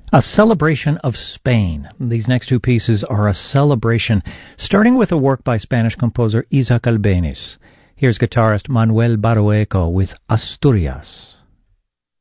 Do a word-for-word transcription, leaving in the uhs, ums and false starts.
A celebration of Spain. These next two pieces are a celebration, starting with a work by Spanish composer Isaac Albéniz. Here's guitarist Manuel Barrueco with Asturias.